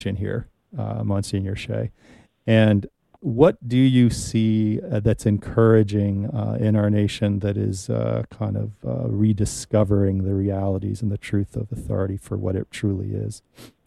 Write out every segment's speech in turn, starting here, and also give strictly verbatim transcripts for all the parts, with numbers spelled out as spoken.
in here, uh, Monsignor Shea. And what do you see uh, that's encouraging uh, in our nation that is uh, kind of uh, rediscovering the realities and the truth of authority for what it truly is?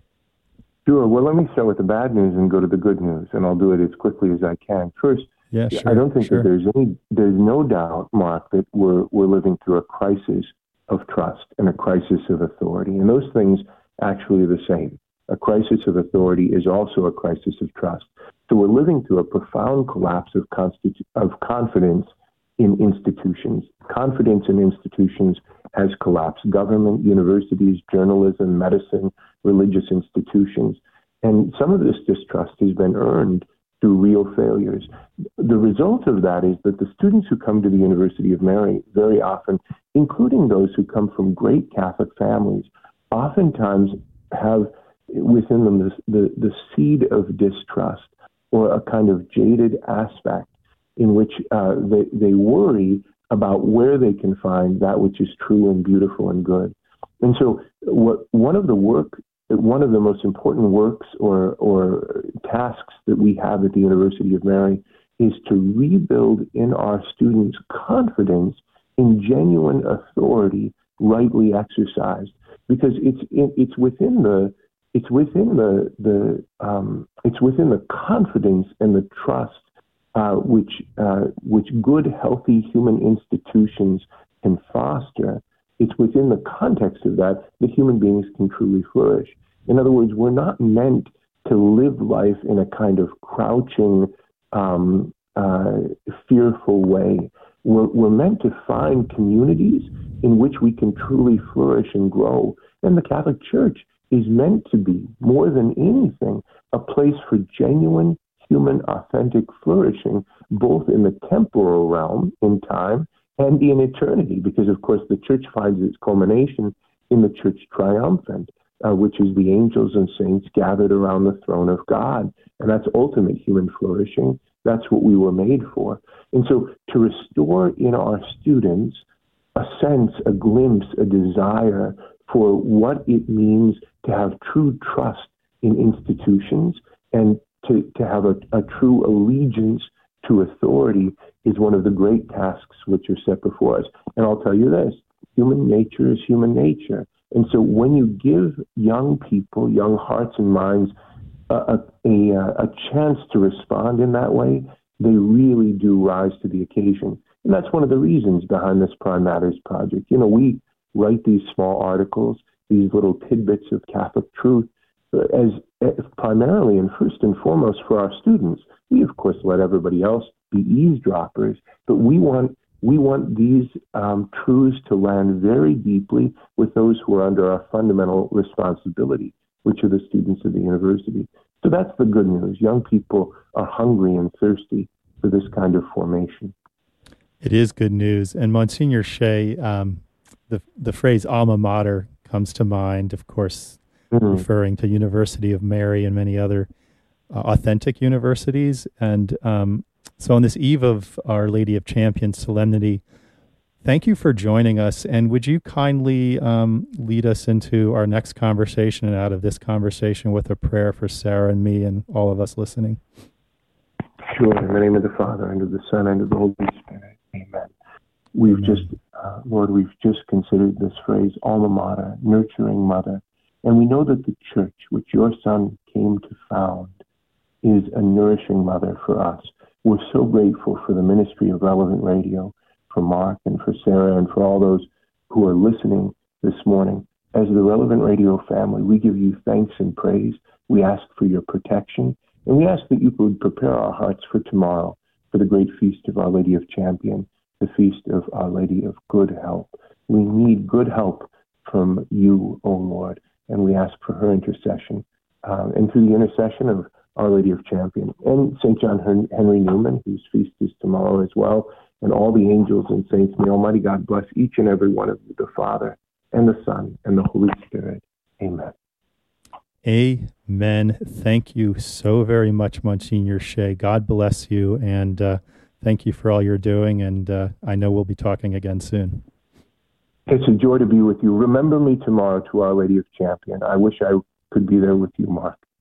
Sure. Well, let me start with the bad news and go to the good news, and I'll do it as quickly as I can. First, yeah, sure, I don't think sure. that there's any, there's no doubt, Mark, that we're we're living through a crisis of trust and a crisis of authority, and those things actually are the same. A crisis of authority is also a crisis of trust. So we're living through a profound collapse of constitu- of confidence in institutions. Confidence in institutions has collapsed. Government, universities, journalism, medicine, religious institutions. And some of this distrust has been earned through real failures. The result of that is that the students who come to the University of Mary very often, including those who come from great Catholic families, oftentimes have within them this, the, the seed of distrust or a kind of jaded aspect in which uh, they, they worry about where they can find that which is true and beautiful and good. And so what, one of the work, one of the most important works or, or tasks that we have at the University of Mary is to rebuild in our students confidence in genuine authority rightly exercised, because it's it's within the it's within the the um, it's within the confidence and the trust uh, which uh, which good, healthy human institutions can foster. It's within the context of that that human beings can truly flourish. In other words, we're not meant to live life in a kind of crouching, um, uh, fearful way. We're, we're meant to find communities in which we can truly flourish and grow. And the Catholic Church is meant to be, more than anything, a place for genuine, human, authentic flourishing, both in the temporal realm, in time, and in eternity, because, of course, the Church finds its culmination in the Church triumphant, uh, which is the angels and saints gathered around the throne of God. And that's ultimate human flourishing. That's what we were made for. And so to restore in our students a sense, a glimpse, a desire for what it means to have true trust in institutions and to, to have a, a true allegiance to authority is one of the great tasks which are set before us. And I'll tell you this, human nature is human nature. And so when you give young people, young hearts and minds, a, a, a, a chance to respond in that way, they really do rise to the occasion. And that's one of the reasons behind this Prime Matters project. You know, we write these small articles, these little tidbits of Catholic truth, as, as primarily and first and foremost for our students. We, of course, let everybody else be eavesdroppers, but we want we want these um, truths to land very deeply with those who are under our fundamental responsibility, which are the students of the university. So that's the good news. Young people are hungry and thirsty for this kind of formation. It is good news. And Monsignor Shea, um, the the phrase alma mater comes to mind, of course, mm-hmm. referring to University of Mary and many other uh, authentic universities. And um, so on this eve of Our Lady of Champions Solemnity, thank you for joining us. And would you kindly um, lead us into our next conversation and out of this conversation with a prayer for Sarah and me and all of us listening? Sure. In the name of the Father, and of the Son, and of the Holy Spirit. Amen. We've Amen. just, uh, Lord, we've just considered this phrase, alma mater, nurturing mother. And we know that the Church, which your Son came to found, is a nourishing mother for us. We're so grateful for the ministry of Relevant Radio, for Mark and for Sarah and for all those who are listening this morning. As the Relevant Radio family, we give you thanks and praise. We ask for your protection, and we ask that you would prepare our hearts for tomorrow, for the great feast of Our Lady of Champion, the feast of Our Lady of Good Help. We need good help from you, O Lord, and we ask for her intercession, uh, and through the intercession of Our Lady of Champion and Saint John Henry Newman, whose feast is tomorrow as well, and all the angels and saints. May Almighty God bless each and every one of you, the Father and the Son and the Holy Spirit. Amen. Amen. Thank you so very much, Monsignor Shea. God bless you, and uh, thank you for all you're doing, and uh, I know we'll be talking again soon. It's a joy to be with you. Remember me tomorrow to Our Lady of Champion. I wish I could be there with you, Mark.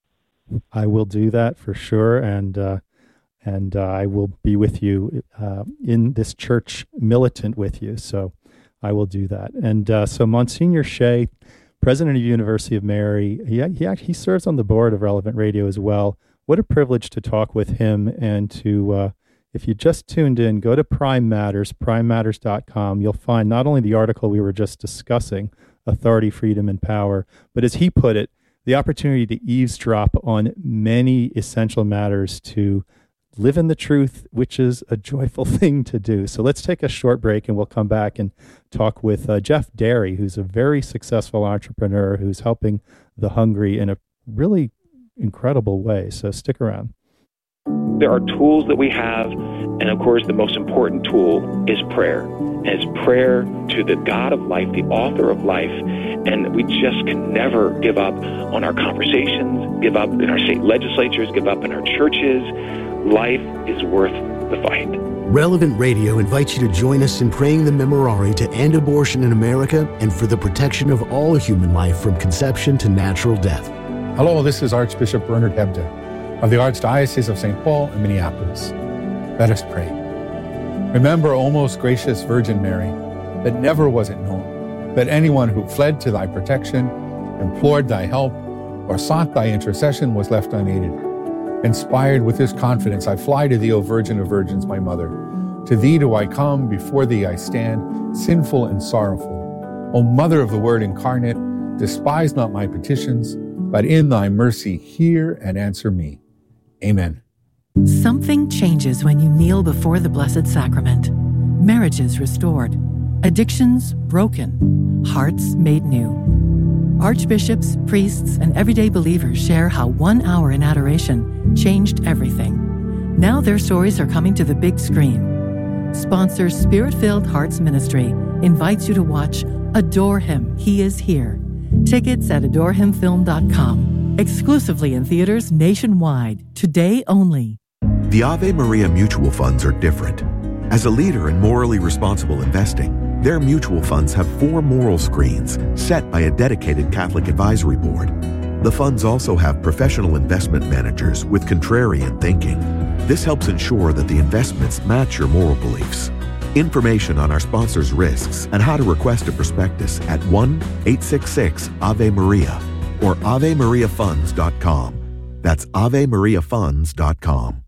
I will do that for sure, and uh, and uh, I will be with you uh, in this church, militant with you. So I will do that. And uh, so Monsignor Shea, president of University of Mary, he he actually, he serves on the board of Relevant Radio as well. What a privilege to talk with him, and to uh, if you just tuned in, go to Prime Matters, prime matters dot com. You'll find not only the article we were just discussing, Authority, Freedom, and Power, but as he put it, the opportunity to eavesdrop on many essential matters to live in the truth, which is a joyful thing to do. So let's take a short break, and we'll come back and talk with uh, Jeff Derry, who's a very successful entrepreneur who's helping the hungry in a really incredible way. So stick around. There are tools that we have, and of course the most important tool is prayer. And it's prayer to the God of life, the author of life, and we just can never give up on our conversations, give up in our state legislatures, give up in our churches. Life is worth the fight. Relevant Radio invites you to join us in praying the Memorare to end abortion in America and for the protection of all human life from conception to natural death. Hello, this is Archbishop Bernard Hebda of the Archdiocese of Saint Paul and Minneapolis. Let us pray. Remember, O most gracious Virgin Mary, that never was it known that anyone who fled to thy protection, implored thy help, or sought thy intercession was left unaided. Inspired with this confidence, I fly to thee, O Virgin of Virgins, my mother. To thee do I come, before thee I stand, sinful and sorrowful. O Mother of the Word incarnate, despise not my petitions, but in thy mercy hear and answer me. Amen. Something changes when you kneel before the Blessed Sacrament. Marriages restored, addictions broken, hearts made new. Archbishops, priests, and everyday believers share how one hour in adoration changed everything. Now their stories are coming to the big screen. Sponsor Spirit-Filled Hearts Ministry invites you to watch Adore Him, He is Here. Tickets at adore him film dot com. Exclusively in theaters nationwide, today only. The Ave Maria mutual funds are different. As a leader in morally responsible investing, their mutual funds have four moral screens set by a dedicated Catholic advisory board. The funds also have professional investment managers with contrarian thinking. This helps ensure that the investments match your moral beliefs. Information on our sponsors' risks and how to request a prospectus at one eight six six Ave Maria or ave maria funds dot com. That's ave maria funds dot com.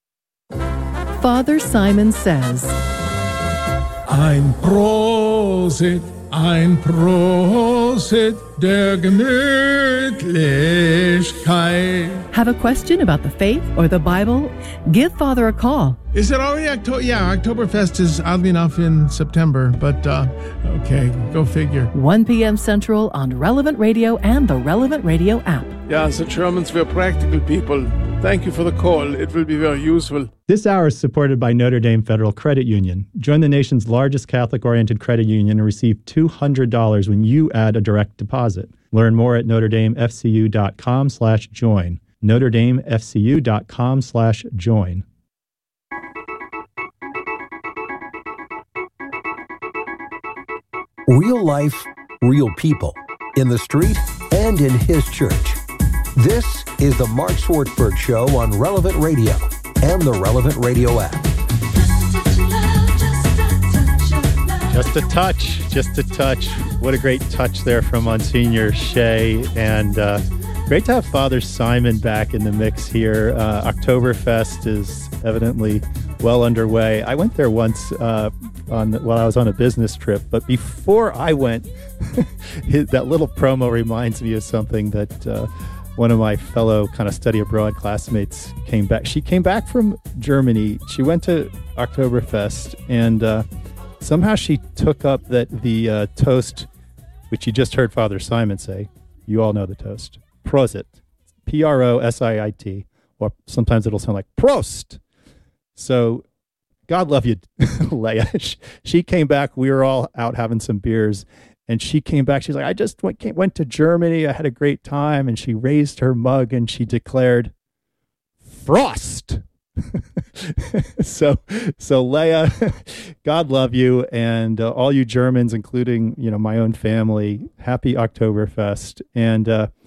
Father Simon says, Ein Prosit, ein Prosit der Gemütlichkeit. have a question about the faith or the Bible? Give Father a call. Is it already October? Yeah, Oktoberfest is oddly enough in September, but uh, okay, go figure. one p.m. Central on Relevant Radio and the Relevant Radio app. Yeah, the Germans were practical people. Thank you for the call. It will be very useful. This hour is supported by Notre Dame Federal Credit Union. Join the nation's largest Catholic-oriented credit union and receive two hundred dollars when you add a direct deposit. Learn more at notre dame f c u dot com slash join. notre dame f c u dot com slash join. Real life, real people, in the street and in his church. This is the Mark Swartzberg Show on Relevant Radio and the Relevant Radio app. Just a touch, just a touch. What a great touch there from Monsignor Shea. And uh, great to have Father Simon back in the mix here. Uh, Oktoberfest is evidently well underway. I went there once uh, on while I was on a business trip, but before I went, that little promo reminds me of something that uh, one of my fellow kind of study abroad classmates came back. She came back from Germany. She went to Oktoberfest, and uh, somehow she took up that the uh, toast, which you just heard Father Simon say. You all know the toast. Prosit. P R O S I I T. Or sometimes it'll sound like Prost. So God love you, Leah. She came back. We were all out having some beers. And she came back. She's like, I just went, came, went to Germany. I had a great time. And she raised her mug and she declared, Frost. so, so Leah, God love you. And uh, all you Germans, including, you know, my own family, happy Oktoberfest. And uh,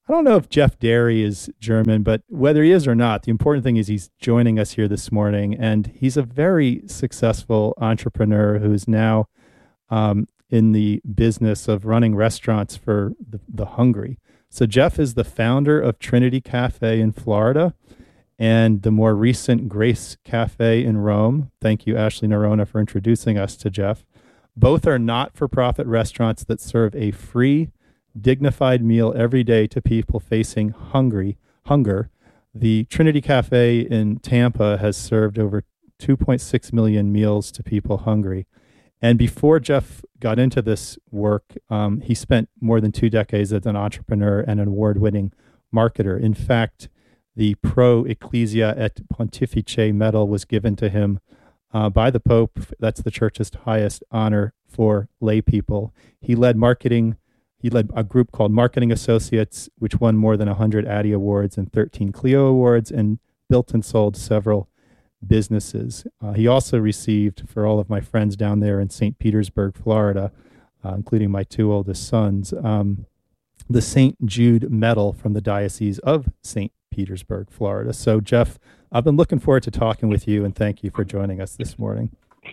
I don't know if Jeff Derry is German, but whether he is or not, the important thing is he's joining us here this morning, and he's a very successful entrepreneur who's now um, in the business of running restaurants for the, the hungry. So Jeff is the founder of Trinity Cafe in Florida and the more recent Grace Cafe in Rome. Thank you, Ashley Nerona, for introducing us to Jeff. Both are not-for-profit restaurants that serve a free, dignified meal every day to people facing hungry hunger. The Trinity Cafe in Tampa has served over two point six million meals to people hungry. And before Jeff got into this work, um, he spent more than two decades as an entrepreneur and an award-winning marketer. In fact, the Pro Ecclesia et Pontifice medal was given to him uh, by the Pope. That's the church's highest honor for lay people. He led marketing. He led a group called Marketing Associates, which won more than one hundred Addy Awards and thirteen Clio Awards, and built and sold several businesses. Uh, he also received, for all of my friends down there in Saint Petersburg, Florida, uh, including my two oldest sons, um, the Saint Jude Medal from the Diocese of Saint Petersburg, Florida. So, Jeff, I've been looking forward to talking with you, and thank you for joining us this morning.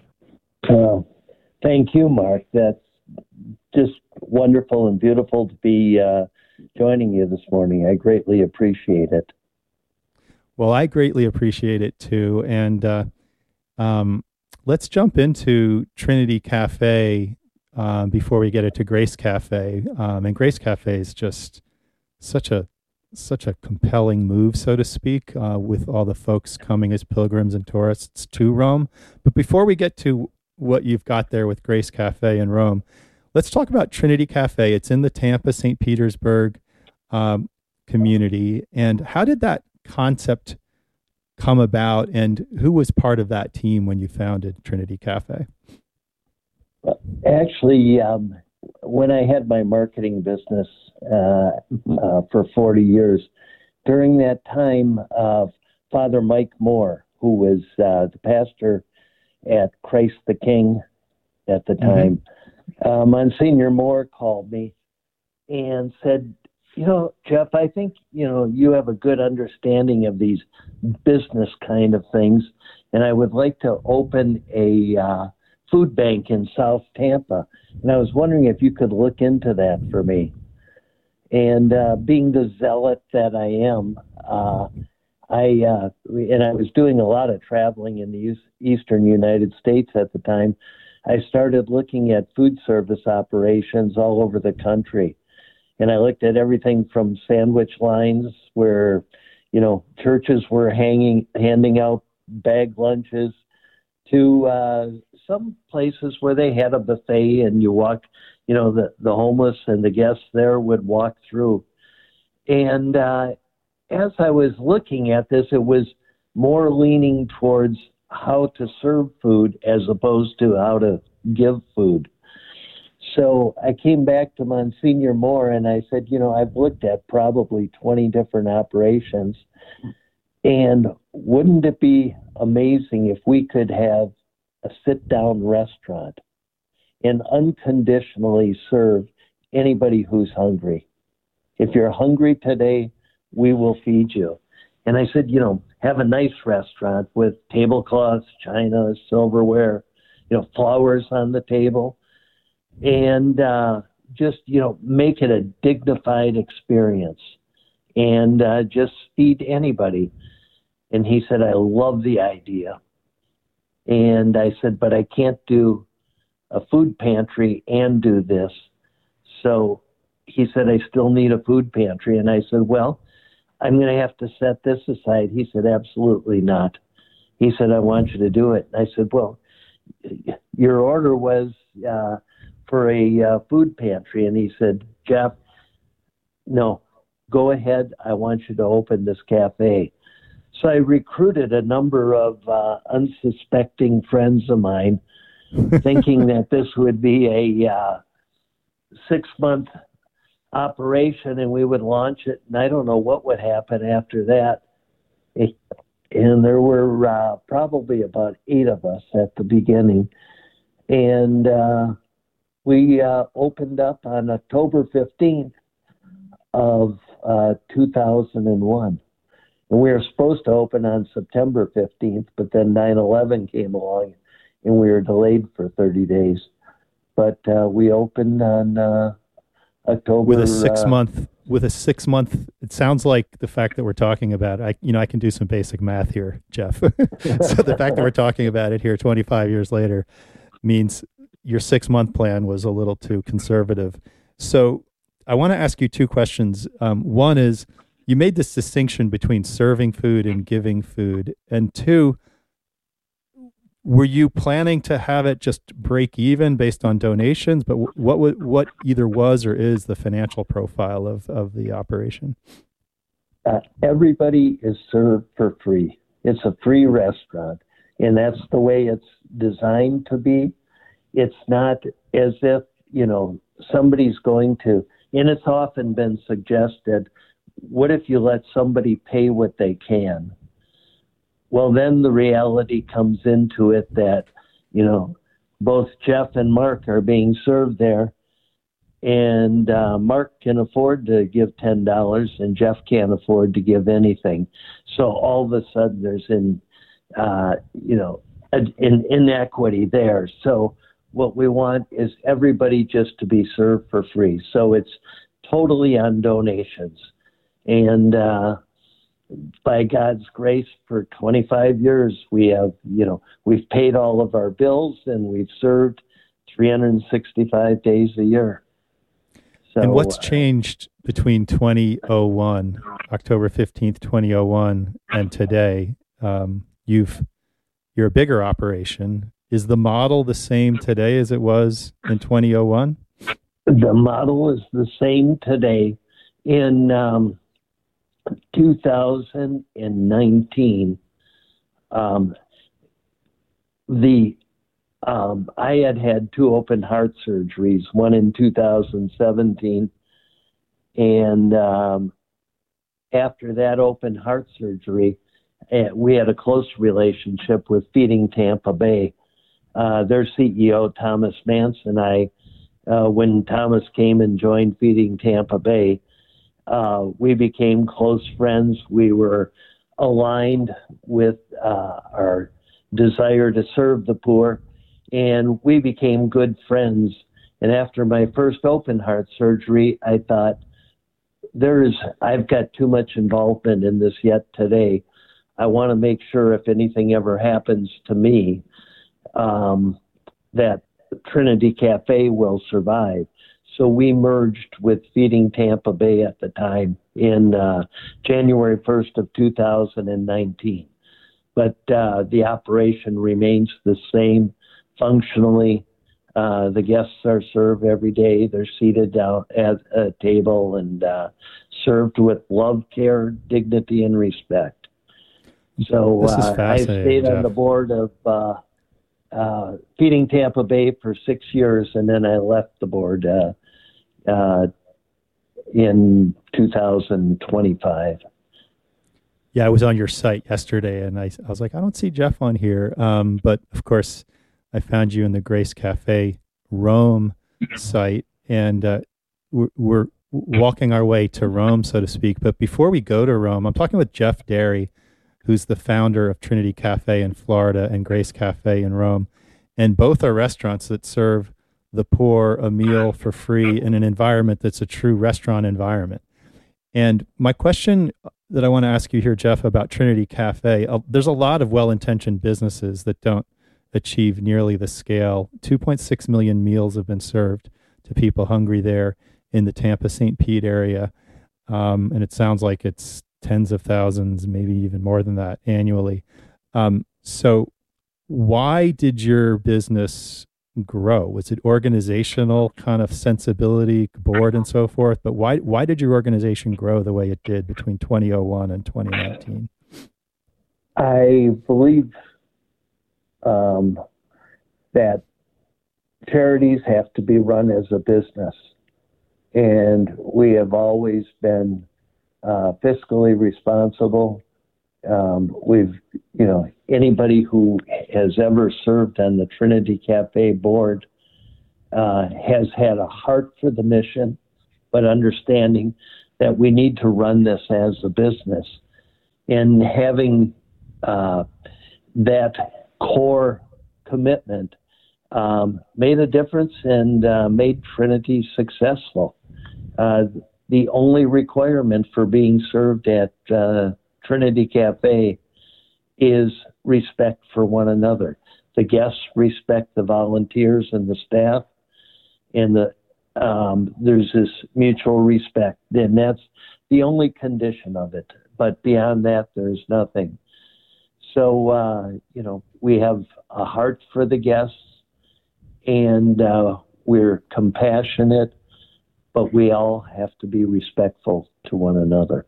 Uh, thank you, Mark. That's just wonderful and beautiful to be uh, joining you this morning. I greatly appreciate it. Well, I greatly appreciate it too. And uh, um, let's jump into Trinity Cafe um, before we get into Grace Cafe. Um, and Grace Cafe is just such a such a compelling move, so to speak, uh, with all the folks coming as pilgrims and tourists to Rome. But before we get to what you've got there with Grace Cafe in Rome, let's talk about Trinity Cafe. It's in the Tampa, Saint Petersburg um, community. And how did that concept come about, and who was part of that team when you founded Trinity Cafe? Actually, um, when I had my marketing business uh, uh, for forty years, during that time, uh, Father Mike Moore, who was uh, the pastor at Christ the King at the time, mm-hmm. uh, Monsignor Moore called me and said, you know, Jeff, I think, you know, you have a good understanding of these business kind of things, and I would like to open a uh, food bank in South Tampa. And I was wondering if you could look into that for me. And uh, being the zealot that I am, uh, I uh, and I was doing a lot of traveling in the eastern United States at the time. I started looking at food service operations all over the country. And I looked at everything from sandwich lines where, you know, churches were hanging, handing out bag lunches to uh, some places where they had a buffet and you walk, you know, the, the homeless and the guests there would walk through. And uh, as I was looking at this, it was more leaning towards how to serve food as opposed to how to give food. So I came back to Monsignor Moore and I said, you know, I've looked at probably twenty different operations, and wouldn't it be amazing if we could have a sit-down restaurant and unconditionally serve anybody who's hungry? If you're hungry today, we will feed you. And I said, you know, have a nice restaurant with tablecloths, china, silverware, you know, flowers on the table. And uh, just, you know, make it a dignified experience and uh, just feed anybody. And he said, I love the idea. And I said, but I can't do a food pantry and do this. So he said, I still need a food pantry. And I said, well, I'm going to have to set this aside. He said, absolutely not. He said, I want you to do it. And I said, well, your order was... Uh, for a uh, food pantry. And he said, Jeff, no, go ahead. I want you to open this cafe. So I recruited a number of uh, unsuspecting friends of mine, thinking that this would be a uh, six-month operation and we would launch it. And I don't know what would happen after that. And there were uh, probably about eight of us at the beginning. And uh, we uh, opened up on October fifteenth of uh, two thousand one. And we were supposed to open on September fifteenth, but then nine eleven came along and we were delayed for thirty days. But uh, we opened on uh, October. With a six uh, month, with a six month, it sounds like the fact that we're talking about, I, you know, I can do some basic math here, Jeff. So the fact that we're talking about it here twenty-five years later means your six month plan was a little too conservative. So I want to ask you two questions. Um, one is, you made this distinction between serving food and giving food. And two, were you planning to have it just break even based on donations? But what what either was or is the financial profile of, of the operation? Uh, everybody is served for free. It's a free restaurant, and that's the way it's designed to be. It's not as if, you know, somebody's going to, and it's often been suggested, what if you let somebody pay what they can? Well, then the reality comes into it that, you know, both Jeff and Mark are being served there, and uh, Mark can afford to give ten dollars and Jeff can't afford to give anything. So all of a sudden there's an, uh, you know, an inequity there. So what we want is everybody just to be served for free. So it's totally on donations. And uh, by God's grace, for twenty-five years, we have, you know, we've paid all of our bills and we've served three hundred sixty-five days a year. So, and what's changed between twenty oh one, October fifteenth, twenty oh one, and today? Um, you've, you're a bigger operation. Is the model the same today as it was in twenty oh one? The model is the same today. In um, two thousand nineteen, um, the um, I had had two open heart surgeries, one in two thousand seventeen, and um, after that open heart surgery, uh, we had a close relationship with Feeding Tampa Bay. Uh, their C E O, Thomas Mance, and I, uh, when Thomas came and joined Feeding Tampa Bay, Uh, we became close friends. We were aligned with uh, our desire to serve the poor, and we became good friends. And after my first open heart surgery, I thought, there is, I've got too much involvement in this yet today. I want to make sure if anything ever happens to me, um, that Trinity Cafe will survive. So we merged with Feeding Tampa Bay at the time in uh, January first of two thousand nineteen. But uh, the operation remains the same functionally. Uh, the guests are served every day. They're seated down at a table and uh, served with love, care, dignity, and respect. So uh, I stayed Jeff. on the board of uh, uh, Feeding Tampa Bay for six years, and then I left the board uh, uh, in two thousand twenty-five. Yeah, I was on your site yesterday, and I, I was like, I don't see Jeff on here. Um, but, of course, I found you in the Grace Cafe Rome site, and uh, we're, we're walking our way to Rome, so to speak. But before we go to Rome, I'm talking with Jeff Derry, who's the founder of Trinity Cafe in Florida and Grace Cafe in Rome. And both are restaurants that serve the poor a meal for free in an environment that's a true restaurant environment. And my question that I want to ask you here, Jeff, about Trinity Cafe, uh, there's a lot of well-intentioned businesses that don't achieve nearly the scale. two point six million meals have been served to people hungry there in the Tampa Saint Pete area. Um, and it sounds like it's tens of thousands, maybe even more than that annually. Um, so why did your business grow? Was it organizational kind of sensibility, board and so forth? But why why did your organization grow the way it did between twenty oh one and twenty nineteen? I believe um, that charities have to be run as a business. And we have always been uh, fiscally responsible. Um, we've, you know, anybody who has ever served on the Trinity Cafe board uh, has had a heart for the mission, but understanding that we need to run this as a business. And having uh, that core commitment um, made a difference and uh, made Trinity successful. Uh, the only requirement for being served at uh, Trinity Cafe is respect for one another. The guests respect the volunteers and the staff, and the um, there's this mutual respect, and that's the only condition of it. But beyond that, there's nothing. So, uh, you know, we have a heart for the guests, and uh, we're compassionate, but we all have to be respectful to one another.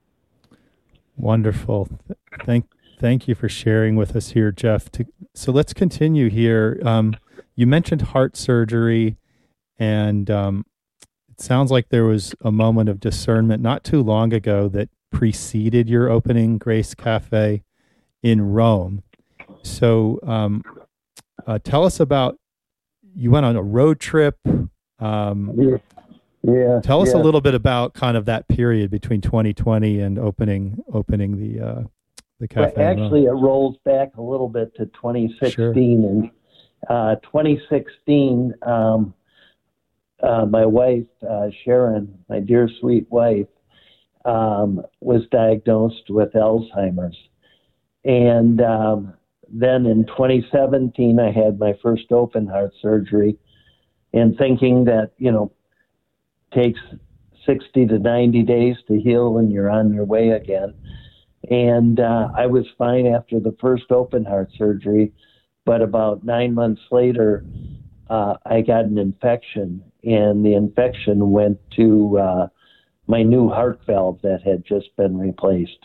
Wonderful. Thank thank you for sharing with us here, Jeff. To, so let's continue here. Um, you mentioned heart surgery, and um, it sounds like there was a moment of discernment not too long ago that preceded your opening Grace Cafe in Rome. So um, uh, tell us about, you went on a road trip. Um, yeah. Yeah. Tell us yeah. a little bit about kind of that period between twenty twenty and opening opening the uh, the cafe. Well, actually, it rolls back a little bit to twenty sixteen. Sure. And uh, twenty sixteen, um, uh, my wife, uh, Sharon, my dear sweet wife, um, was diagnosed with Alzheimer's. And um, then in twenty seventeen, I had my first open heart surgery, and thinking that, you know, takes sixty to ninety days to heal and you're on your way again. And uh, I was fine after the first open heart surgery, but about nine months later, uh, I got an infection, and the infection went to uh, my new heart valve that had just been replaced.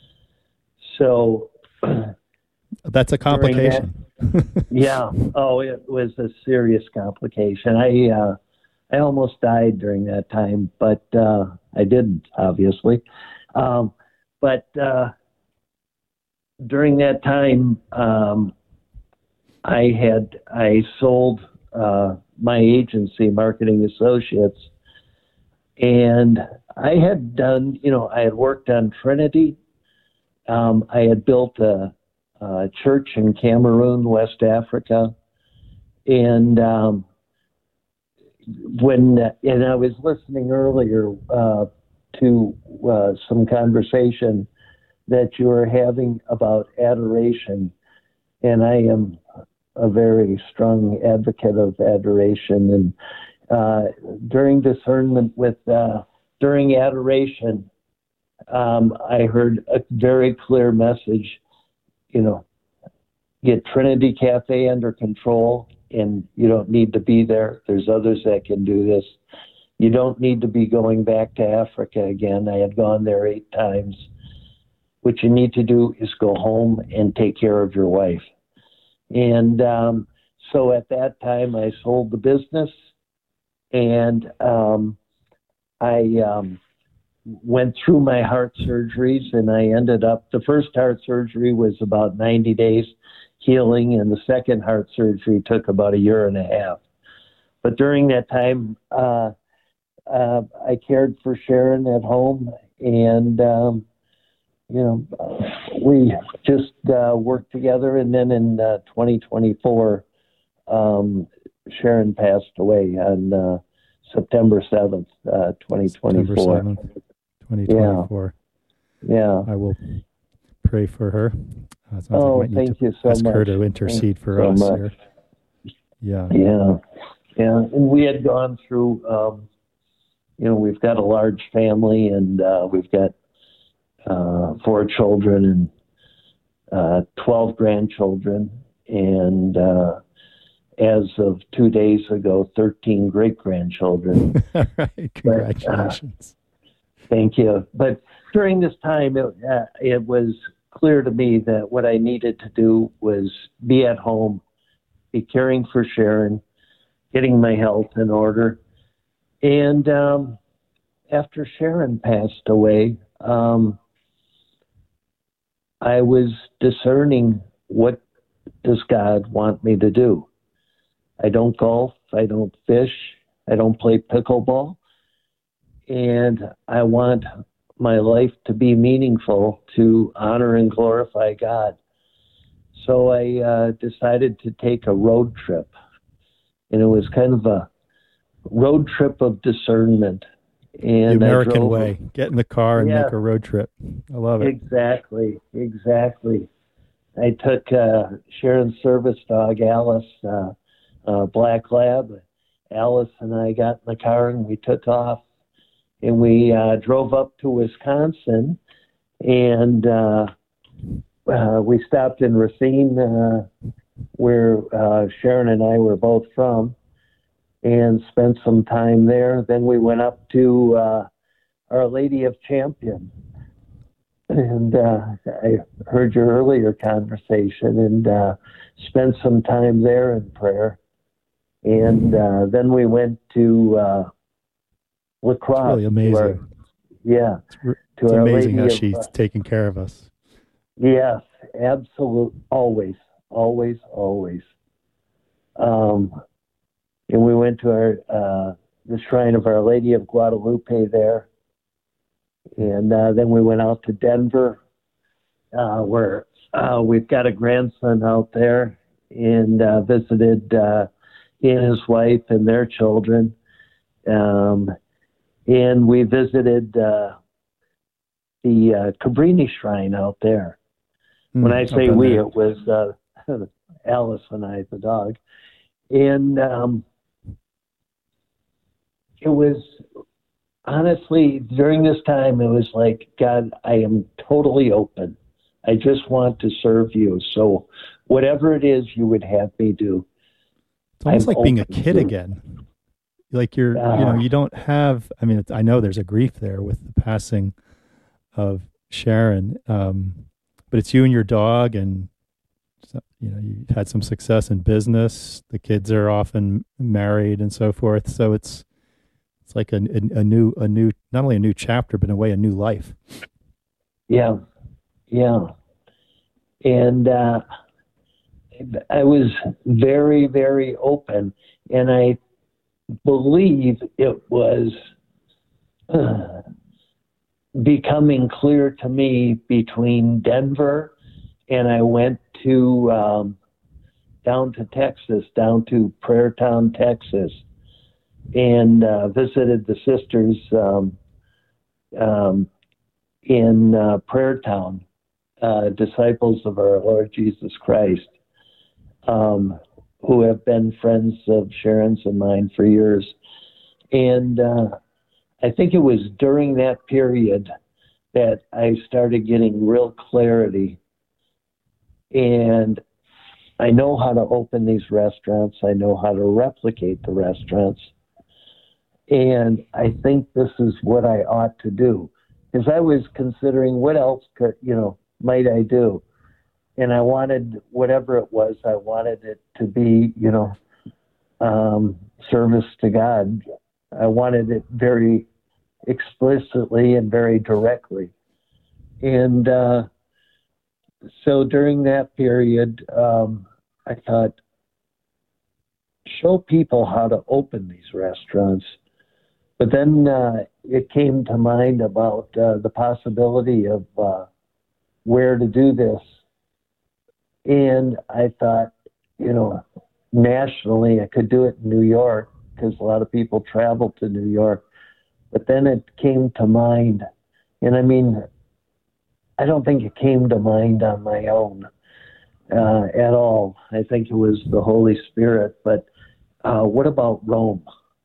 So that's a complication. That, yeah. Oh, it was a serious complication. I, uh, I almost died during that time, but uh, I didn't, obviously. Um, but uh, during that time, um, I had I sold uh, my agency, Marketing Associates, and I had done, you know, I had worked on Trinity. Um, I had built a, a church in Cameroon, West Africa, and um, when and I was listening earlier uh, to uh, some conversation that you were having about adoration, and I am a very strong advocate of adoration. And uh, during discernment with uh, during adoration, um, I heard a very clear message. You know, get Trinity Cafe under control. And you don't need to be there. There's others that can do this. You don't need to be going back to Africa again. I had gone there eight times. What you need to do is go home and take care of your wife. And um, so at that time, I sold the business, and um, I um, went through my heart surgeries, and I ended up, the first heart surgery was about ninety days healing, and the second heart surgery took about a year and a half. But during that time, uh, uh, I cared for Sharon at home, and um, you know, uh, we just uh, worked together. And then in uh, twenty twenty-four, um, Sharon passed away on uh, September seventh, uh, twenty twenty-four. September seventh, twenty twenty-four. Yeah. yeah. I will pray for her. Uh, oh, like thank you so ask much. Ask her to intercede Thank for so us much. here. Yeah. Yeah. Yeah. And we had gone through, um, you know, we've got a large family, and uh, we've got uh, four children and uh, twelve grandchildren. And uh, as of two days ago, thirteen great-grandchildren. All right. Congratulations. But, uh, thank you. But during this time, it, uh, it was clear to me that what I needed to do was be at home, be caring for Sharon, getting my health in order. And um, after Sharon passed away, um, I was discerning, what does God want me to do? I don't golf, I don't fish, I don't play pickleball. and I want my life to be meaningful, to honor and glorify God. So I uh, decided to take a road trip, and it was kind of a road trip of discernment. And the American drove, way, get in the car and yeah, make a road trip. I love it. Exactly, exactly. I took uh, Sharon's service dog, Alice, uh, uh, Black Lab. Alice and I got in the car and we took off, and we uh, drove up to Wisconsin, and uh, uh, we stopped in Racine, uh, where uh, Sharon and I were both from, and spent some time there. Then we went up to uh, Our Lady of Champion. And uh, I heard your earlier conversation, and uh, spent some time there in prayer. And uh, then we went to uh, La Crosse. It's really amazing. Our, yeah. It's, to it's Our amazing Lady how of, she's uh, taking care of us. Yes, absolutely. Always, always, always. Um, and we went to our uh, the shrine of Our Lady of Guadalupe there. And uh, then we went out to Denver, uh, where uh, we've got a grandson out there, and uh, visited uh, he and his wife and their children. Um, and we visited uh, the uh, Cabrini Shrine out there. Mm, when I say we, there. It was uh, Alice and I, the dog. And um, it was... Honestly, during this time, it was like, God, I am totally open. I just want to serve you. So whatever it is you would have me do. It's almost I'm like being a kid to. again. Like you're, uh, you know, you don't have, I mean, it's, I know there's a grief there with the passing of Sharon, um, but it's you and your dog, and, you know, you've had some success in business. The kids are often married and so forth. So it's, It's like a, a, a new, a new, not only a new chapter, but in a way, a new life. Yeah, yeah. And uh, I was very, very open. And I believe it was uh, becoming clear to me between Denver and I went to um, down to Texas, down to Prairtown, Texas. And uh, visited the sisters um, um, in uh, Prairtown, uh, disciples of our Lord Jesus Christ, um, who have been friends of Sharon's and mine for years. And uh, I think it was during that period that I started getting real clarity. And I know how to open these restaurants. I know how to replicate the restaurants. And I think this is what I ought to do. Because I was considering what else could, you know, might I do? And I wanted, whatever it was, I wanted it to be, you know, um, service to God. I wanted it very explicitly and very directly. And uh, so during that period, um, I thought, show people how to open these restaurants. But then uh, it came to mind about uh, the possibility of uh, where to do this. And I thought, you know, nationally, I could do it in New York because a lot of people travel to New York. But then it came to mind, and I mean, I don't think it came to mind on my own uh, at all. I think it was the Holy Spirit. But uh, what about Rome?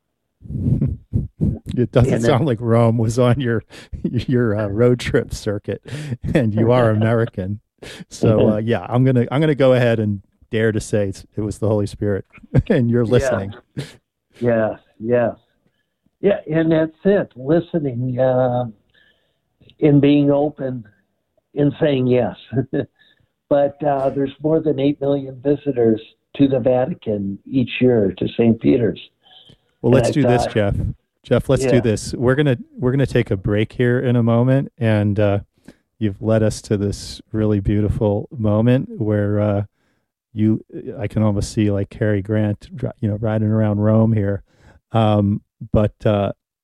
It doesn't and sound then, like Rome was on your your uh, road trip circuit, and you are American. So uh, yeah, I'm gonna I'm gonna go ahead and dare to say it's, it was the Holy Spirit, and you're listening. Yes, yes, yeah, and that's it. Listening, uh, in being open, in saying yes. But uh, there's more than eight million visitors to the Vatican each year, to Saint Peter's. Well, let's do this, Jeff. Jeff, let's yeah. do this. We're gonna we're gonna take a break here in a moment, and uh, you've led us to this really beautiful moment where uh, you, I can almost see like Cary Grant, you know, riding around Rome here. Um, but uh,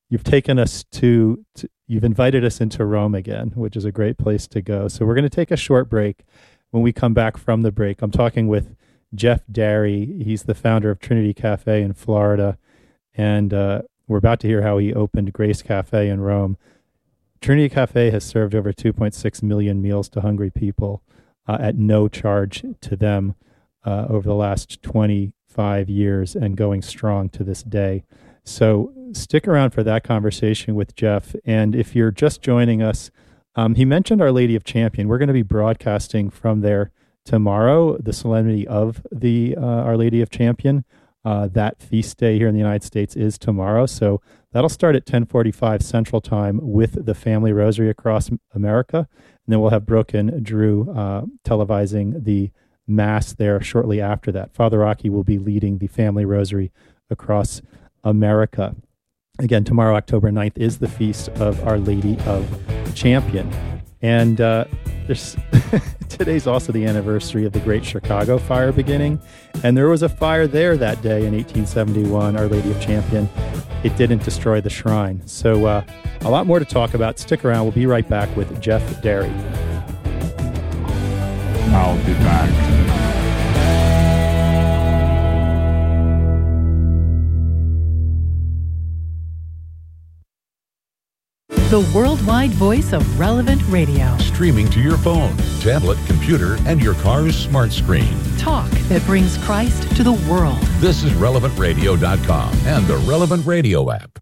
you've taken us to, to, you've invited us into Rome again, which is a great place to go. So we're going to take a short break. When we come back from the break, I'm talking with Jeff Darry. He's the founder of Trinity Cafe in Florida, and uh, we're about to hear how he opened Grace Cafe in Rome. Trinity Cafe has served over two point six million meals to hungry people uh, at no charge to them uh, over the last twenty-five years and going strong to this day. So stick around for that conversation with Jeff. And if you're just joining us, um, he mentioned Our Lady of Champion. We're going to be broadcasting from there tomorrow, the solemnity of the uh, Our Lady of Champion. Uh, that feast day here in the United States is tomorrow. So that'll start at ten forty-five Central Time with the Family Rosary across America. And then we'll have Brooke and Drew uh, televising the Mass there shortly after that. Father Rocky will be leading the Family Rosary across America. Again, tomorrow, October ninth, is the feast of Our Lady of Champion. And uh, there's today's also the anniversary of the Great Chicago Fire beginning. And there was a fire there that day in eighteen seventy-one, Our Lady of Champion. It didn't destroy the shrine. So uh, a lot more to talk about. Stick around. We'll be right back with Jeff Darry. I'll be back. The worldwide voice of Relevant Radio. Streaming to your phone, tablet, computer, and your car's smart screen. Talk that brings Christ to the world. This is relevant radio dot com and the Relevant Radio app.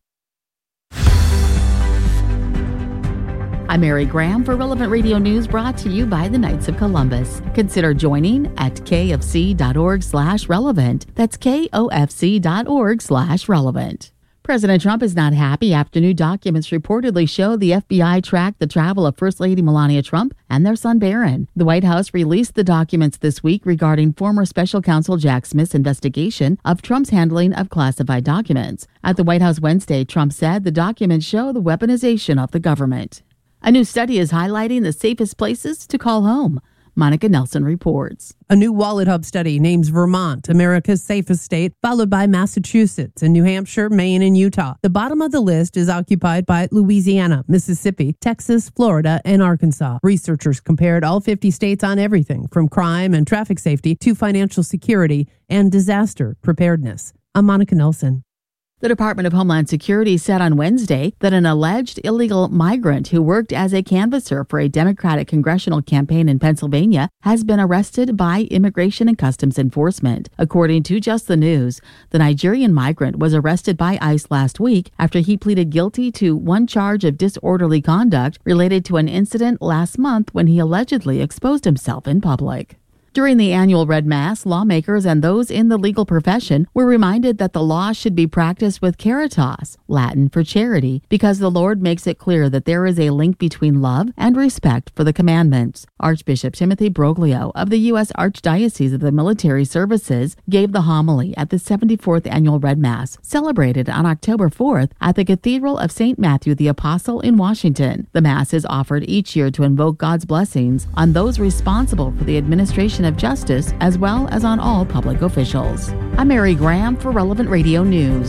I'm Mary Graham for Relevant Radio News, brought to you by the Knights of Columbus. Consider joining at kfc.org slash relevant. That's kofc.org slash relevant. President Trump is not happy after new documents reportedly show the F B I tracked the travel of First Lady Melania Trump and their son Barron. The White House released the documents this week regarding former Special Counsel Jack Smith's investigation of Trump's handling of classified documents. At the White House Wednesday, Trump said the documents show the weaponization of the government. A new study is highlighting the safest places to call home. Monica Nelson reports. A new Wallet Hub study names Vermont America's safest state, followed by Massachusetts and New Hampshire, Maine, and Utah. The bottom of the list is occupied by Louisiana, Mississippi, Texas, Florida, and Arkansas. Researchers compared all fifty states on everything from crime and traffic safety to financial security and disaster preparedness. I'm Monica Nelson. The Department of Homeland Security said on Wednesday that an alleged illegal migrant who worked as a canvasser for a Democratic congressional campaign in Pennsylvania has been arrested by Immigration and Customs Enforcement. According to Just the News, the Nigerian migrant was arrested by ICE last week after he pleaded guilty to one charge of disorderly conduct related to an incident last month when he allegedly exposed himself in public. During the annual Red Mass, lawmakers and those in the legal profession were reminded that the law should be practiced with caritas, Latin for charity, because the Lord makes it clear that there is a link between love and respect for the commandments. Archbishop Timothy Broglio of the U S Archdiocese of the Military Services gave the homily at the seventy-fourth Annual Red Mass, celebrated on October fourth at the Cathedral of Saint Matthew the Apostle in Washington. The Mass is offered each year to invoke God's blessings on those responsible for the administration of justice, as well as on all public officials. I'm Mary Graham for Relevant Radio News.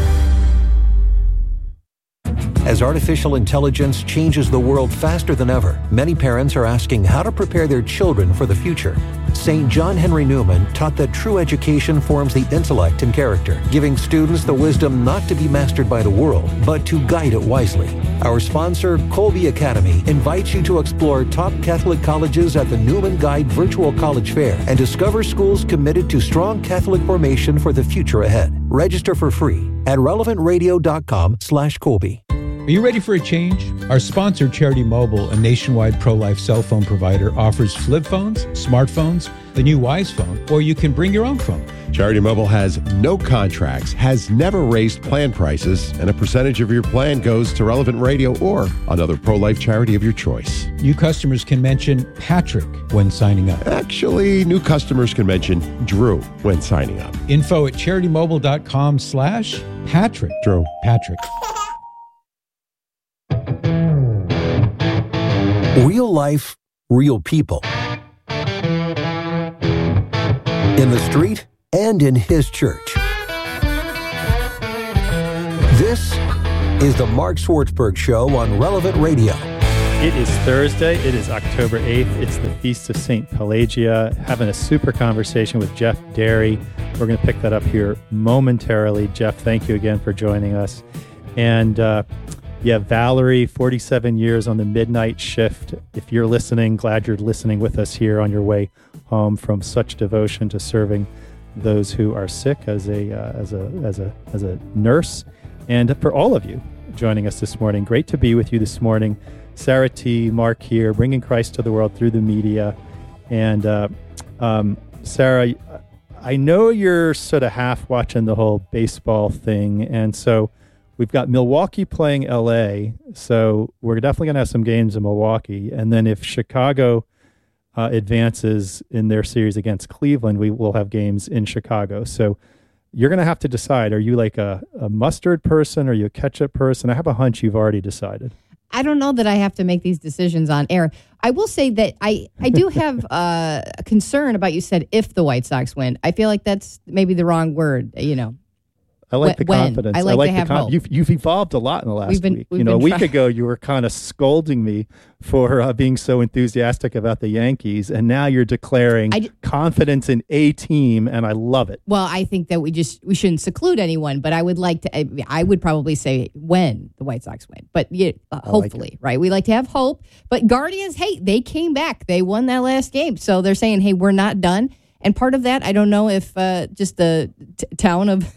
As artificial intelligence changes the world faster than ever, many parents are asking how to prepare their children for the future. Saint John Henry Newman taught that true education forms the intellect and character, giving students the wisdom not to be mastered by the world, but to guide it wisely. Our sponsor, Colby Academy, invites you to explore top Catholic colleges at the Newman Guide Virtual College Fair and discover schools committed to strong Catholic formation for the future ahead. Register for free at relevant radio dot com slash Colby. Are you ready for a change? Our sponsor, Charity Mobile, a nationwide pro-life cell phone provider, offers flip phones, smartphones, the new Wise phone, or you can bring your own phone. Charity Mobile has no contracts, has never raised plan prices, and a percentage of your plan goes to Relevant Radio or another pro-life charity of your choice. New customers can mention Patrick when signing up. Actually, new customers can mention Drew when signing up. Info at charity mobile dot com slash Patrick. Drew. Patrick. Real life, real people. In the street and in his church. This is The Mark Swartzberg Show on Relevant Radio. It is Thursday. It is October eighth. It's the Feast of Saint Pelagia. Having a super conversation with Jeff Derry. We're going to pick that up here momentarily. Jeff, thank you again for joining us. And uh, yeah, Valerie, forty-seven years on the midnight shift. If you're listening, glad you're listening with us here on your way home from such devotion to serving those who are sick as a uh, as a as a as a nurse. And for all of you joining us this morning, great to be with you this morning. Sarah T, Mark here, bringing Christ to the world through the media. And uh, um, Sarah, I know you're sort of half watching the whole baseball thing, and so we've got Milwaukee playing L A, so we're definitely going to have some games in Milwaukee. And then if Chicago uh, advances in their series against Cleveland, we will have games in Chicago. So you're going to have to decide, are you like a, a mustard person, or are you a ketchup person? I have a hunch you've already decided. I don't know that I have to make these decisions on air. I will say that I, I do have uh, a concern about, you said if the White Sox win. I feel like that's maybe the wrong word, you know. I like the when. confidence. I like, I like to the have con- hope. You've, you've evolved a lot in the last We've been- week. we've You know, a been week try- ago you were kind of scolding me for uh, being so enthusiastic about the Yankees, and now you're declaring I d- confidence in a team, and I love it. Well, I think that we just we shouldn't seclude anyone, but I would like to. I, I would probably say when the White Sox win, but yeah, uh, hopefully, like right? We like to have hope. But Guardians, hey, they came back. They won that last game, so they're saying, hey, we're not done. And part of that, I don't know if uh, just the t- town of.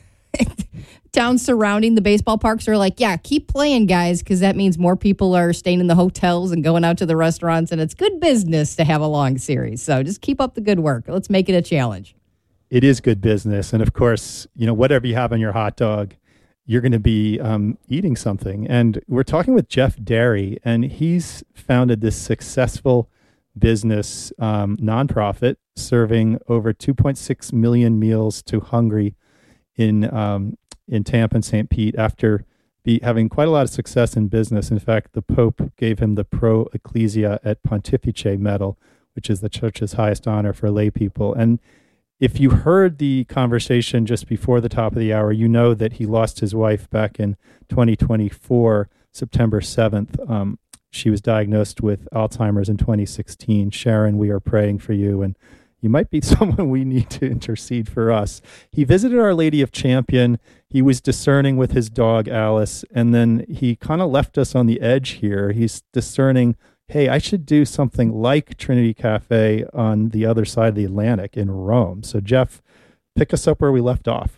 Towns surrounding the baseball parks are like, yeah, keep playing, guys, because that means more people are staying in the hotels and going out to the restaurants, and it's good business to have a long series. So just keep up the good work. Let's make it a challenge. It is good business. And of course, you know, whatever you have on your hot dog, you're going to be um, eating something. And we're talking with Jeff Derry, and he's founded this successful business um, nonprofit serving over two point six million meals to hungry in um, in Tampa and Saint Pete after be having quite a lot of success in business. In fact, the Pope gave him the Pro Ecclesia et Pontifice medal, which is the church's highest honor for lay people. And if you heard the conversation just before the top of the hour, you know that he lost his wife back in twenty twenty-four, September seventh. Um, she was diagnosed with Alzheimer's in twenty sixteen. Sharon, we are praying for you, and you might be someone we need to intercede for us. He visited Our Lady of Champion. He was discerning with his dog, Alice, and then he kind of left us on the edge here. He's discerning, hey, I should do something like Trinity Cafe on the other side of the Atlantic in Rome. So, Jeff, pick us up where we left off.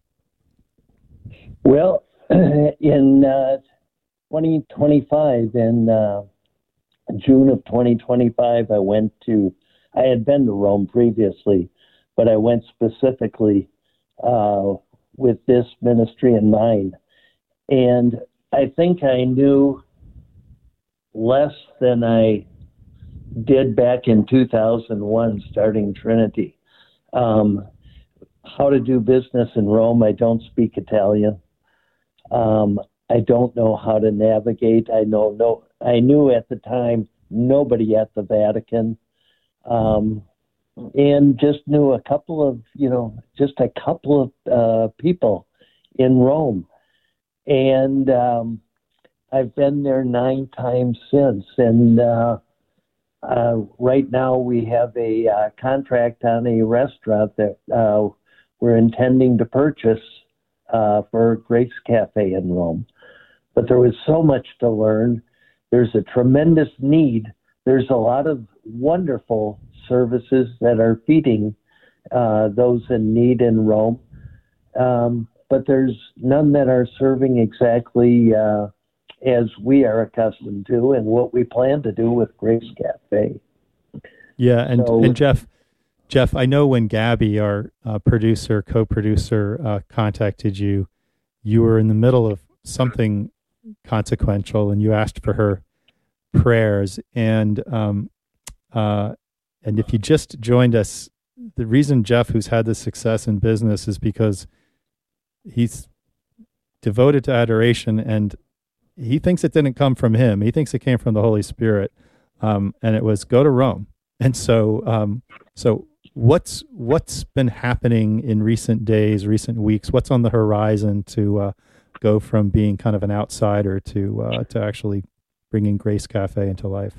Well, in uh, twenty twenty-five, in uh, June of twenty twenty-five, I went to I had been to Rome previously, but I went specifically uh, with this ministry in mind. And I think I knew less than I did back in two thousand one, starting Trinity. Um, how to do business in Rome. I don't speak Italian. Um, I don't know how to navigate. I know no. I knew at the time nobody at the Vatican. Um, and just knew a couple of, you know, just a couple of uh, people in Rome. And um, I've been there nine times since. And uh, uh, right now we have a uh, contract on a restaurant that uh, we're intending to purchase uh, for Grace Cafe in Rome. But there was so much to learn. There's a tremendous need. There's a lot of wonderful services that are feeding uh, those in need in Rome, um, but there's none that are serving exactly uh, as we are accustomed to and what we plan to do with Grace Cafe. Yeah, and, so, and Jeff, Jeff, I know when Gabby, our uh, producer, co-producer, uh, contacted you, you were in the middle of something consequential, and you asked for her prayers. And um, uh, and if you just joined us, the reason Jeff, who's had this success in business, is because he's devoted to adoration, and he thinks it didn't come from him. He thinks it came from the Holy Spirit, um, and it was go to Rome. And so, um, so what's what's been happening in recent days, recent weeks? What's on the horizon to uh, go from being kind of an outsider to uh, to actually bringing Grace Cafe into life?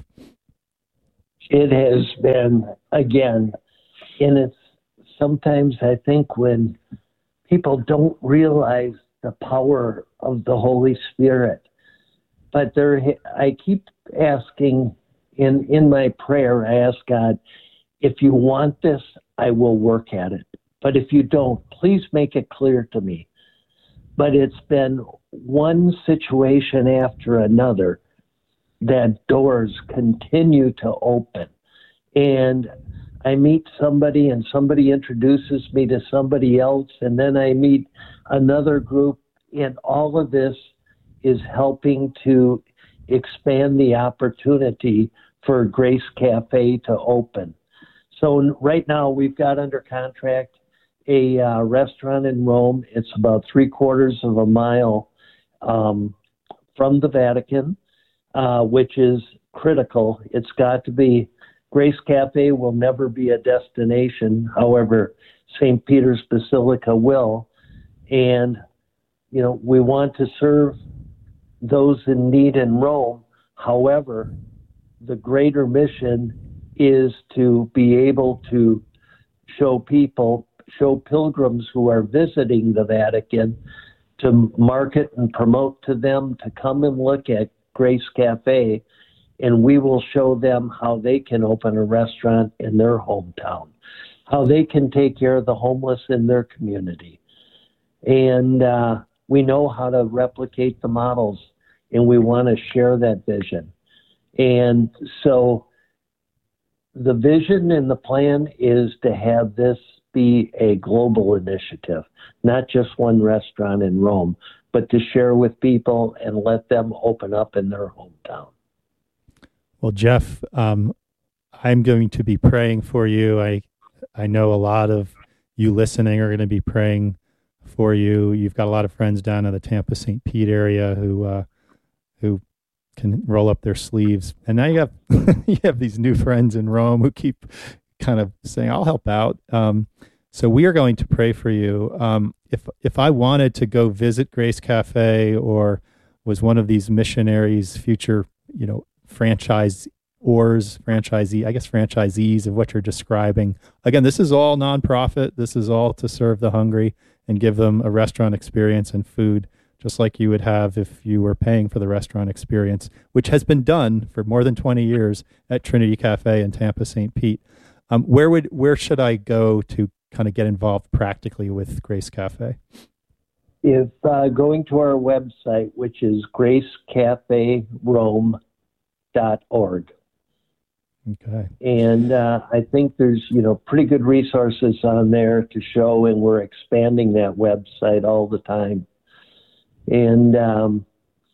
It has been, again, and it's sometimes I think when people don't realize the power of the Holy Spirit, but there, I keep asking in, in my prayer, I ask God, if you want this, I will work at it. But if you don't, please make it clear to me. But it's been one situation after another that doors continue to open. And I meet somebody and somebody introduces me to somebody else, and then I meet another group, and all of this is helping to expand the opportunity for Grace Cafe to open. So right now we've got under contract a uh, restaurant in Rome. It's about three quarters of a mile um, from the Vatican, uh, which is critical. It's got to be, Grace Cafe will never be a destination. However, Saint Peter's Basilica will. And, you know, we want to serve those in need in Rome. However, the greater mission is to be able to show people, show pilgrims who are visiting the Vatican, to market and promote to them to come and look at Grace Cafe, and we will show them how they can open a restaurant in their hometown, how they can take care of the homeless in their community. And uh, we know how to replicate the models, and we want to share that vision. And so the vision and the plan is to have this be a global initiative, not just one restaurant in Rome, but to share with people and let them open up in their hometown. Well, Jeff, um, I'm going to be praying for you. I I know a lot of you listening are going to be praying for you. You've got a lot of friends down in the Tampa Saint Pete area who uh, who can roll up their sleeves, and now you have you have these new friends in Rome who keep kind of saying, "I'll help out." Um, so we are going to pray for you. Um, if if I wanted to go visit Grace Cafe, or was one of these missionaries, future, you know, franchise ors, franchisee, I guess franchisees of what you're describing. Again, this is all nonprofit. This is all to serve the hungry and give them a restaurant experience and food, just like you would have if you were paying for the restaurant experience, which has been done for more than twenty years at Trinity Cafe in Tampa Saint Pete. Um, where would where should I go to kind of get involved practically with Grace Cafe? If uh, going to our website, which is grace cafe rome dot org. Okay. And uh, I think there's, you know, pretty good resources on there to show, and we're expanding that website all the time. And um,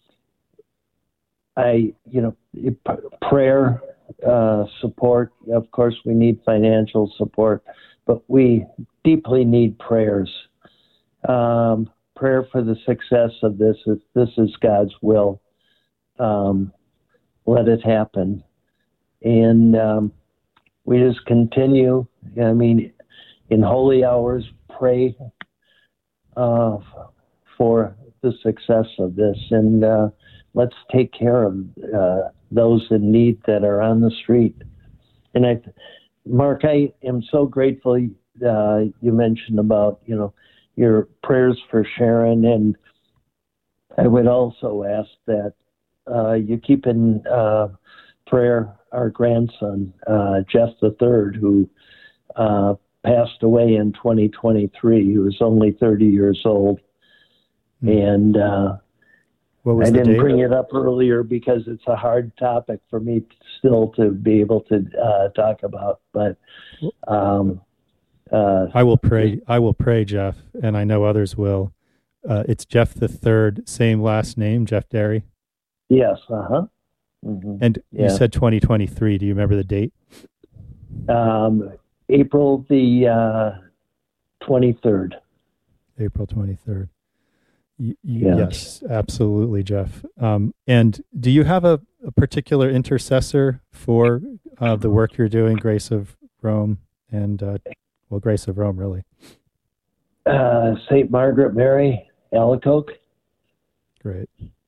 I, you know, prayer uh, support, of course, we need financial support, but we deeply need prayers. Um, prayer for the success of this. If this is God's will, um, let it happen. And um, we just continue, I mean, in holy hours, pray uh, for the success of this. And uh, let's take care of uh, those in need that are on the street. And I, Mark, I am so grateful uh, you mentioned about, you know, your prayers for Sharon. And I would also ask that uh, you keep in uh, prayer our grandson, uh, Jeff the Third, who uh, passed away in twenty twenty-three. He was only thirty years old. Mm. And uh, what was I the didn't date? bring it up earlier because it's a hard topic for me still to be able to uh, talk about. But um, uh, I will pray. I will pray, Jeff, and I know others will. Uh, it's Jeff the Third, same last name, Jeff Derry. Yes. Uh huh. Mm-hmm. And yeah. you said twenty twenty-three. Do you remember the date? Um, April the uh, twenty-third. April twenty-third. Y- yeah. Yes, absolutely, Jeff. Um, and do you have a, a particular intercessor for uh, the work you're doing, Grace of Rome, and, uh, well, Grace of Rome, really? Uh, Saint Margaret Mary Alacoque. Great.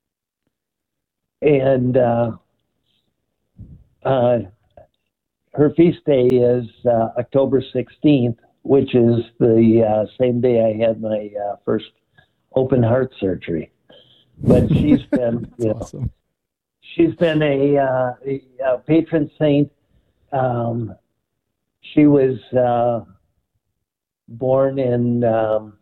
And uh, uh, her feast day is uh, October sixteenth, which is the uh, same day I had my uh, first open heart surgery. But she's been, you know, awesome. She's been a, uh, a, a patron saint. Um, she was uh, born in um,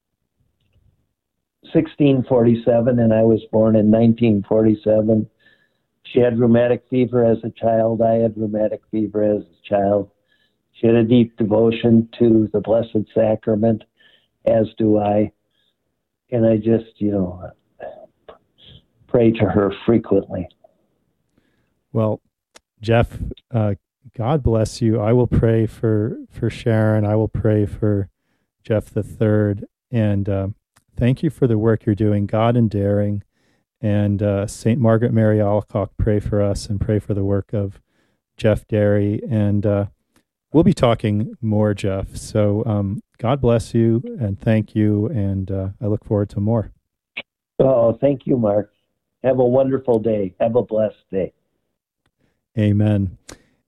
sixteen forty-seven, and I was born in nineteen forty-seven. She had rheumatic fever as a child. I had rheumatic fever as a child. She had a deep devotion to the Blessed Sacrament, as do I. And I just, you know, pray to her frequently. Well, Jeff, uh, God bless you. I will pray for, for Sharon. I will pray for Jeff the Third. And uh, thank you for the work you're doing, God and Daring. And uh, Saint Margaret Mary Alacoque, pray for us and pray for the work of Jeff Derry. And uh, we'll be talking more, Jeff. So um, God bless you and thank you. And uh, I look forward to more. Oh, thank you, Mark. Have a wonderful day. Have a blessed day. Amen.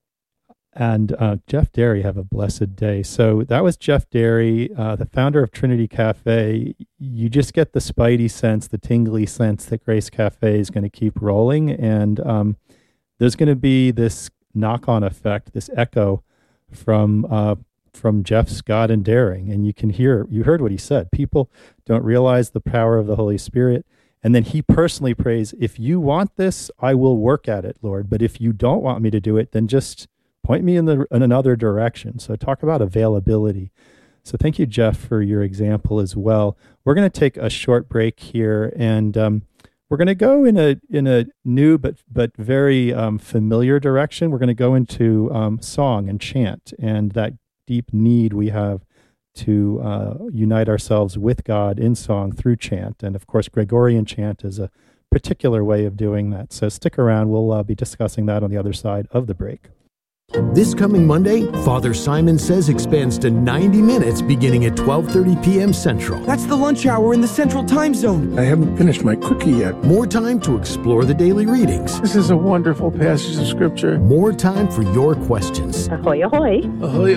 And uh, Jeff Derry, have a blessed day. So that was Jeff Derry, uh, the founder of Trinity Cafe. You just get the spidey sense, the tingly sense that Grace Cafe is going to keep rolling. And um, there's going to be this knock-on effect, this echo from uh, from Jeff's God and Daring. And you can hear, you heard what he said. People don't realize the power of the Holy Spirit. And then he personally prays, if you want this, I will work at it, Lord. But if you don't want me to do it, then just point me in the in another direction. So talk about availability. So thank you, Jeff, for your example as well. We're going to take a short break here, and um, we're going to go in a in a new but but very um, familiar direction. We're going to go into um, song and chant, and that deep need we have to uh, unite ourselves with God in song through chant. And of course, Gregorian chant is a particular way of doing that. So stick around. We'll uh, be discussing that on the other side of the break. This coming Monday, Father Simon Says expands to ninety minutes beginning at twelve thirty p.m. Central. That's the lunch hour in the Central Time Zone. I haven't finished my cookie yet. More time to explore the daily readings. This is a wonderful passage of Scripture. More time for your questions. Ahoy, ahoy. Ahoy,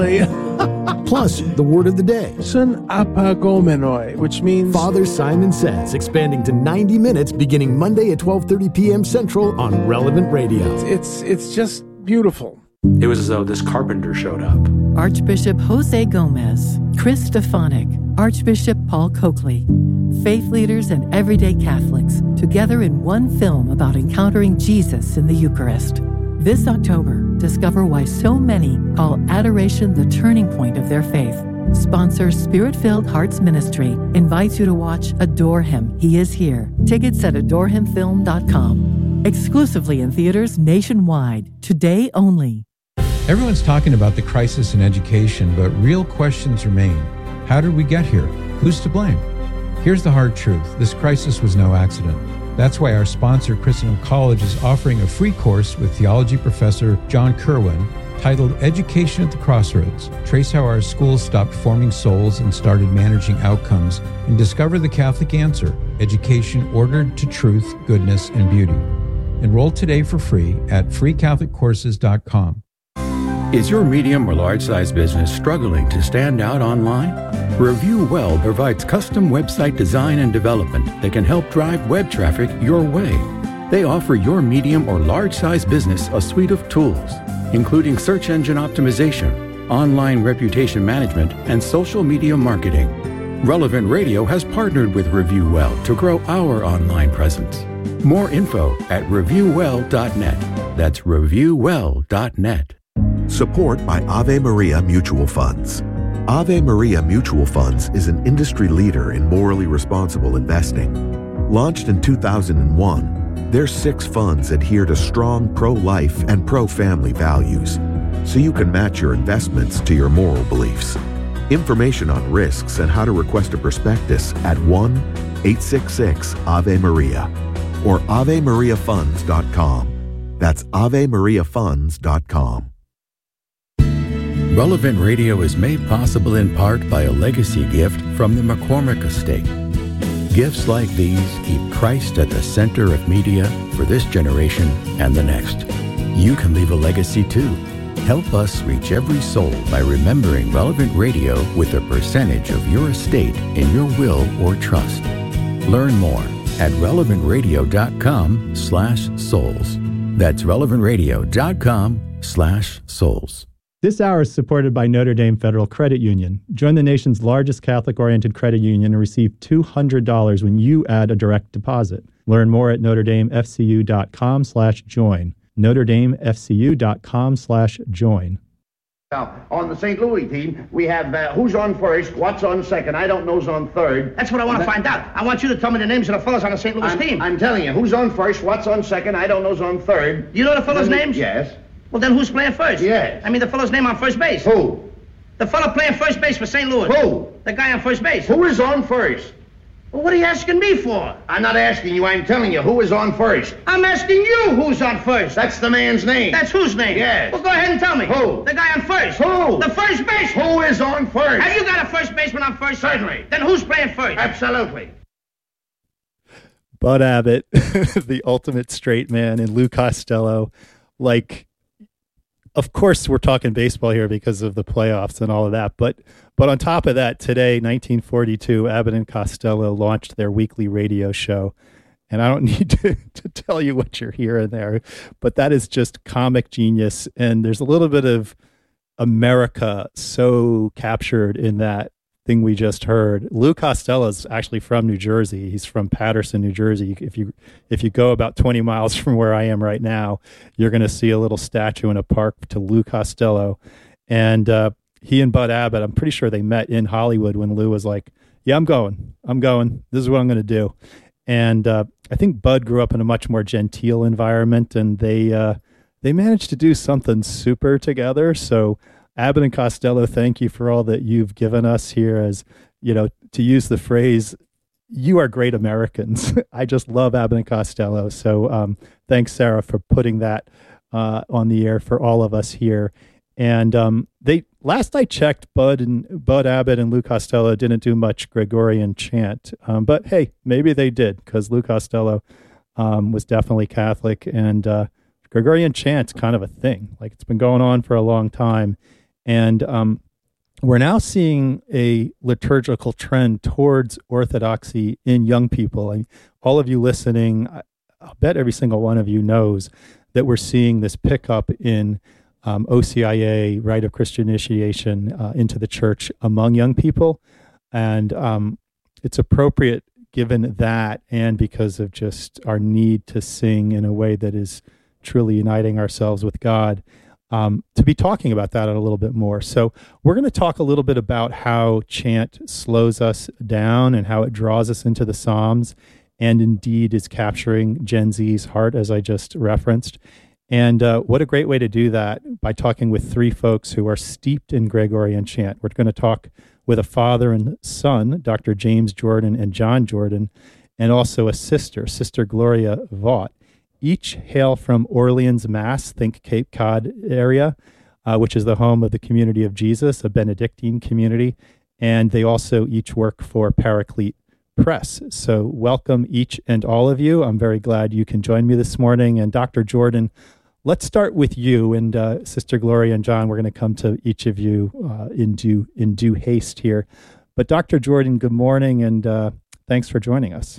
ahoy. Plus, the word of the day. Sun apagomenoi, which means... Father Simon Says, expanding to ninety minutes beginning Monday at twelve thirty p.m. Central on Relevant Radio. It's, it's just beautiful. It was as though this carpenter showed up. Archbishop Jose Gomez, Chris Stefanik, Archbishop Paul Coakley, faith leaders and everyday Catholics together in one film about encountering Jesus in the Eucharist. This October, discover why so many call adoration the turning point of their faith. Sponsor Spirit-Filled Hearts Ministry invites you to watch Adore Him, He Is Here. Tickets at adore him film dot com. Exclusively in theaters nationwide, today only. Everyone's talking about the crisis in education, but real questions remain. How did we get here? Who's to blame? Here's the hard truth. This crisis was no accident. That's why our sponsor, Christendom College, is offering a free course with theology professor John Kerwin titled Education at the Crossroads. Trace how our schools stopped forming souls and started managing outcomes, and discover the Catholic answer, education ordered to truth, goodness, and beauty. Enroll today for free at free catholic courses dot com. Is your medium or large-size business struggling to stand out online? Review Well provides custom website design and development that can help drive web traffic your way. They offer your medium or large-size business a suite of tools, including search engine optimization, online reputation management, and social media marketing. Relevant Radio has partnered with Review Well to grow our online presence. More info at review well dot net. That's review well dot net. Support by Ave Maria Mutual Funds. Ave Maria Mutual Funds is an industry leader in morally responsible investing. Launched in two thousand one, their six funds adhere to strong pro-life and pro-family values, so you can match your investments to your moral beliefs. Information on risks and how to request a prospectus at one eight six six Ave Maria or ave maria funds dot com. That's ave maria funds dot com. Relevant Radio is made possible in part by a legacy gift from the McCormick Estate. Gifts like these keep Christ at the center of media for this generation and the next. You can leave a legacy too. Help us reach every soul by remembering Relevant Radio with a percentage of your estate in your will or trust. Learn more at relevant radio dot com slash souls. That's relevant radio dot com slash souls. This hour is supported by Notre Dame Federal Credit Union. Join the nation's largest Catholic-oriented credit union and receive two hundred dollars when you add a direct deposit. Learn more at notre dame f c u dot com slash join. notre dame f c u dot com slash join. Now, on the Saint Louis team, we have uh, who's on first, what's on second, I don't know who's on third. That's what I want to find out. I want you to tell me the names of the fellas on the Saint Louis I'm, team. I'm telling you, who's on first, what's on second, I don't know who's on third. You know the fellas' Then- names? Yes. Well, then who's playing first? Yes. I mean the fellow's name on first base. Who? The fellow playing first base for Saint Louis. Who? The guy on first base. Who is on first? Well, what are you asking me for? I'm not asking you, I'm telling you, who is on first? I'm asking you who's on first. That's the man's name. That's whose name? Yes. Well, go ahead and tell me. Who? The guy on first. Who? The first baseman. Who is on first? Have you got a first baseman on first? Certainly. Then who's playing first? Absolutely. Bud Abbott, the ultimate straight man, and Lou Costello. Like, of course, we're talking baseball here because of the playoffs and all of that. But but on top of that, today, nineteen forty-two, Abbott and Costello launched their weekly radio show. And I don't need to, to tell you what you're hearing there, but that is just comic genius. And there's a little bit of America so captured in that thing we just heard. Lou Costello is actually from New Jersey. He's from Paterson, New Jersey. If you if you go about twenty miles from where I am right now, you're going to see a little statue in a park to Lou Costello. And uh, he and Bud Abbott, I'm pretty sure they met in Hollywood when Lou was like, yeah, I'm going. I'm going. This is what I'm going to do. And uh, I think Bud grew up in a much more genteel environment, and they uh, they managed to do something super together. So Abbott and Costello, thank you for all that you've given us here. As you know, to use the phrase, you are great Americans. I just love Abbott and Costello. So um, thanks, Sarah, for putting that uh, on the air for all of us here. And um, they last I checked, Bud and Bud Abbott and Lou Costello didn't do much Gregorian chant. Um, but hey, maybe they did, because Lou Costello um, was definitely Catholic, and uh, Gregorian chant's kind of a thing. Like, it's been going on for a long time. And um, we're now seeing a liturgical trend towards orthodoxy in young people. I mean, all of you listening, I, I'll bet every single one of you knows that we're seeing this pickup in um, O C I A, rite of Christian initiation, uh, into the church among young people. And um, it's appropriate given that, and because of just our need to sing in a way that is truly uniting ourselves with God, Um, to be talking about that a little bit more. So we're going to talk a little bit about how chant slows us down and how it draws us into the Psalms, and indeed is capturing Gen Z's heart, as I just referenced. And uh, what a great way to do that, by talking with three folks who are steeped in Gregorian chant. We're going to talk with a father and son, Doctor James Jordan and John Jordan, and also a sister, Sister Gloria Vaught. Each hail from Orleans, Mass, think Cape Cod area, uh, which is the home of the Community of Jesus, a Benedictine community. And they also each work for Paraclete Press. So welcome each and all of you. I'm very glad you can join me this morning. And Doctor Jordan, let's start with you. And uh, Sister Gloria and John, we're going to come to each of you uh, in due in due haste here. But Doctor Jordan, good morning, and uh, thanks for joining us.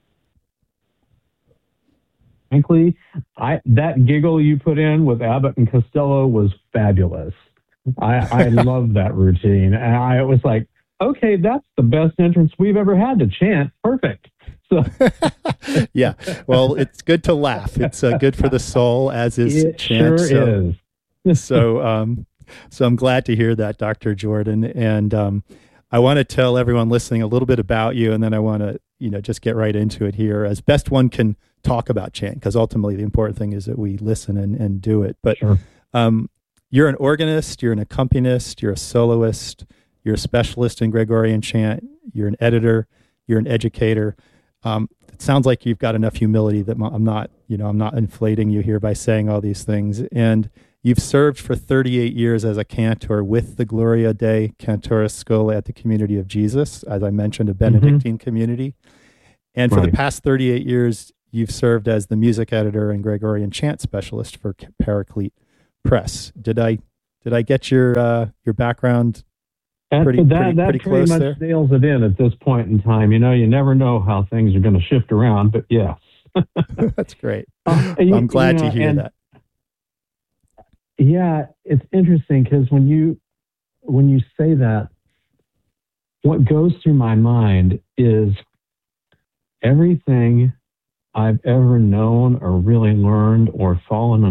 Frankly, I, that giggle you put in with Abbott and Costello was fabulous. I, I love that routine. And I was like, okay, that's the best entrance we've ever had to chant. Perfect. So, yeah, well, it's good to laugh. It's uh, good for the soul, as is it chant. Sure so, is. so, um, so I'm glad to hear that, Doctor Jordan. And um, I want to tell everyone listening a little bit about you, and then I want to, you know, just get right into it here as best one can talk about chant, because ultimately the important thing is that we listen and, and do it. But sure. um, you're an organist, you're an accompanist, you're a soloist, you're a specialist in Gregorian chant, you're an editor, you're an educator. Um, it sounds like you've got enough humility that I'm not, you know, I'm not inflating you here by saying all these things. And you've served for thirty-eight years as a cantor with the Gloria Dei Cantoris Schola at the Community of Jesus, as I mentioned, a Benedictine mm-hmm. community. And for Right. the past thirty-eight years, you've served as the music editor and Gregorian chant specialist for Paraclete Press. Did I did I get your uh, your background That, pretty that, pretty, that pretty pretty close much there? nails it in at this point in time. You know, you never know how things are going to shift around, but yes. That's great. Uh, you- I'm glad you know, to hear and- that. Yeah, it's interesting because when you when you say that, what goes through my mind is everything I've ever known or really learned or fallen